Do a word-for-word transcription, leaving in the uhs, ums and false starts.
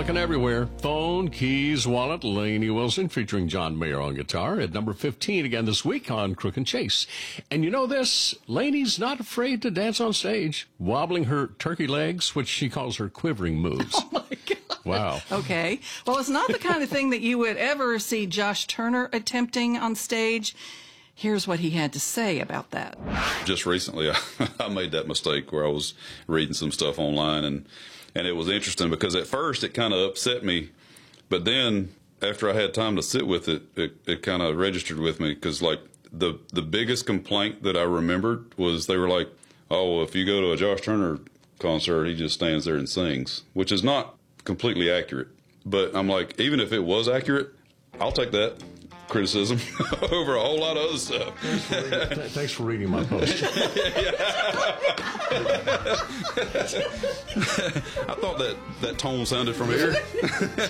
looking everywhere. Phone, keys, wallet, Lainey Wilson featuring John Mayer on guitar at number fifteen again this week on Crook and Chase. And you know this, Lainey's not afraid to dance on stage, wobbling her turkey legs, which she calls her quivering moves. Oh, my God. Wow. Okay. Well, it's not the kind of thing that you would ever see Josh Turner attempting on stage. Here's what he had to say about that. Just recently, I, I made that mistake where I was reading some stuff online, and, and it was interesting because at first it kind of upset me, but then after I had time to sit with it, it, it kind of registered with me because, like, the, the biggest complaint that I remembered was they were like, oh, well, if you go to a Josh Turner concert, he just stands there and sings, which is not completely accurate. But I'm like, even if it was accurate, I'll take that criticism over a whole lot of other stuff. Thanks for reading, thanks for reading my post. I thought that, that tone sounded familiar.